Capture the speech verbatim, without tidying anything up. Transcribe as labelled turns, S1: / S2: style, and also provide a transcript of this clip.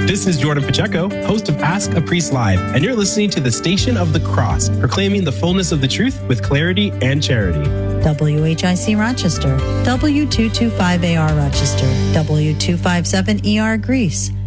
S1: This is Jordan Pacheco, host of Ask a Priest Live, and you're listening to the Station of the Cross, proclaiming the fullness of the truth with clarity and charity.
S2: W H I C Rochester, W two twenty-five A R Rochester, W two fifty-seven E R Greece,